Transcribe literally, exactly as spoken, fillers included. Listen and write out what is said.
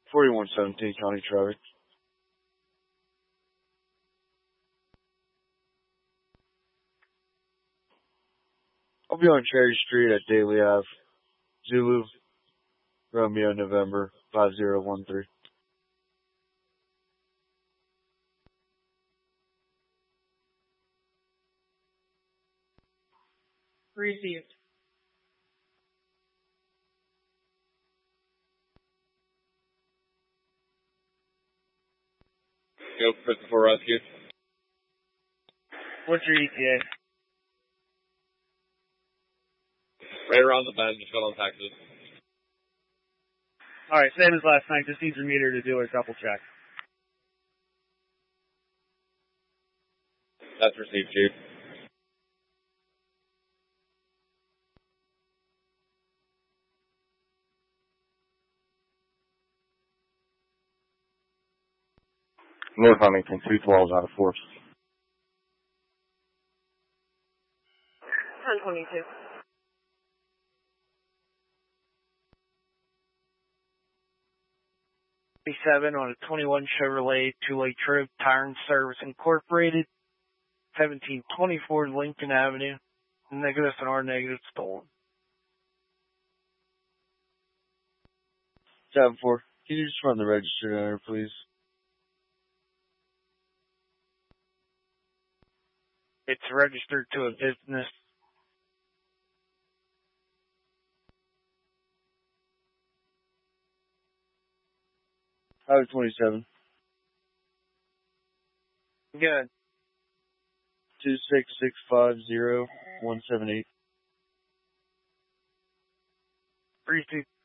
forty-one seventeen County Traffic. I'll be on Cherry Street at Daily Ave. Zulu, Romeo, November, five zero one three. Received. Go for rescue. What's your E T A? Right around the bend, just on Texas. Alright, same as last night. Just needs your meter to do a double check. That's received, Chief. North Huntington, two twelve out of force. ten twenty-two. Seven on a twenty-one Chevrolet two-way trip, Tire and Service Incorporated, seventeen twenty-four Lincoln Avenue, negative and R negative stolen. seven four, can you just run the registered owner, please? It's registered to a business. Highway twenty-seven. Good. two six six five zero one seven eight. Receipt.